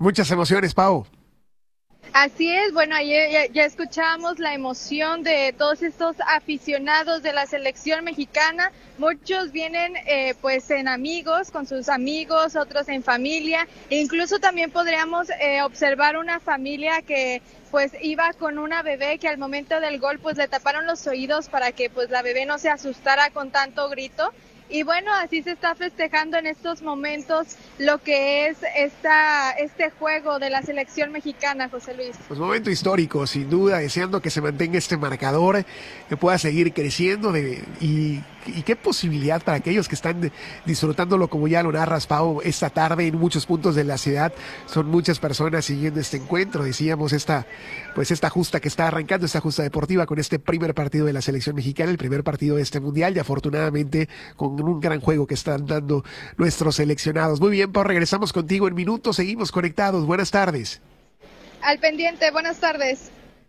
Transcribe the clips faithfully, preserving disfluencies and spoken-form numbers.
Muchas emociones, Pau. Así es, bueno, ayer ya, ya escuchábamos la emoción de todos estos aficionados de la selección mexicana. Muchos vienen eh, pues en amigos, con sus amigos, otros en familia. E incluso también podríamos eh, observar una familia que pues iba con una bebé que al momento del gol pues le taparon los oídos para que pues la bebé no se asustara con tanto grito. Y bueno, así se está festejando en estos momentos lo que es esta, este juego de la selección mexicana, José Luis. Pues momento histórico, sin duda, deseando que se mantenga este marcador, que pueda seguir creciendo de, y, y qué posibilidad para aquellos que están disfrutándolo, como ya lo narras, Pau, esta tarde en muchos puntos de la ciudad. Son muchas personas siguiendo este encuentro, decíamos, esta, pues esta justa que está arrancando, esta justa deportiva con este primer partido de la selección mexicana, el primer partido de este mundial, y afortunadamente con un gran juego que están dando nuestros seleccionados. Muy bien, Pau, regresamos contigo en minutos, seguimos conectados. Buenas tardes. Al pendiente, buenas tardes.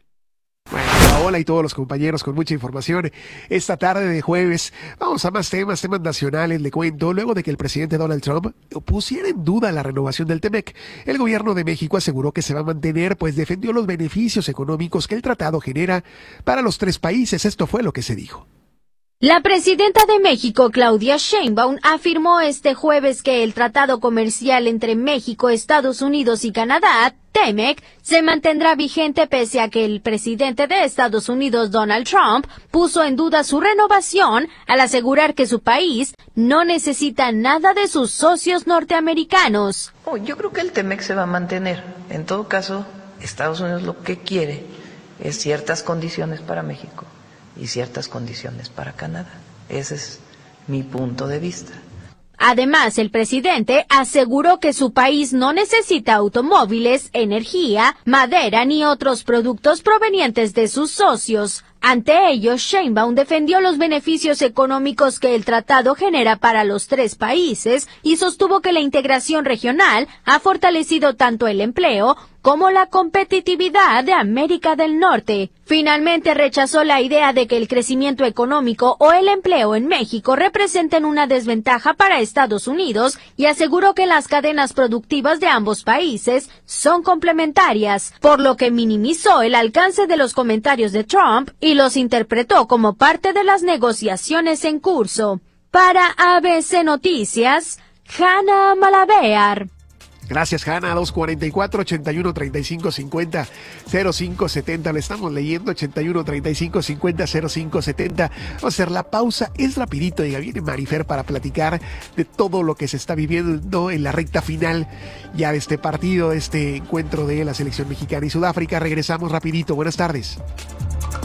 Bueno, hola y todos los compañeros con mucha información esta tarde de jueves. Vamos a más temas, temas nacionales, le cuento. Luego de que el presidente Donald Trump pusiera en duda la renovación del TEMEC, el gobierno de México aseguró que se va a mantener, pues defendió los beneficios económicos que el tratado genera para los tres países. Esto fue lo que se dijo. La presidenta de México, Claudia Sheinbaum, afirmó este jueves que el tratado comercial entre México, Estados Unidos y Canadá, TEMEC, se mantendrá vigente pese a que el presidente de Estados Unidos, Donald Trump, puso en duda su renovación al asegurar que su país no necesita nada de sus socios norteamericanos. Oh, yo creo que el TEMEC se va a mantener. En todo caso, Estados Unidos lo que quiere es ciertas condiciones para México y ciertas condiciones para Canadá. Ese es mi punto de vista. Además, el presidente aseguró que su país no necesita automóviles, energía, madera ni otros productos provenientes de sus socios. Ante ello, Sheinbaum defendió los beneficios económicos que el tratado genera para los tres países y sostuvo que la integración regional ha fortalecido tanto el empleo como la competitividad de América del Norte. Finalmente rechazó la idea de que el crecimiento económico o el empleo en México representen una desventaja para Estados Unidos y aseguró que las cadenas productivas de ambos países son complementarias, por lo que minimizó el alcance de los comentarios de Trump y los interpretó como parte de las negociaciones en curso. Para A B C Noticias, Hanna Malavear. Gracias, Hanna. dos cuarenta y cuatro, ochenta y uno, treinta y cinco, cincuenta, cero cinco setenta. Le estamos leyendo, ochenta y uno, treinta y cinco, cincuenta, cero cinco setenta. Vamos a hacer la pausa. Es rapidito. Ya viene Marifer para platicar de todo lo que se está viviendo en la recta final ya de este partido, de este encuentro de la selección mexicana y Sudáfrica. Regresamos rapidito. Buenas tardes.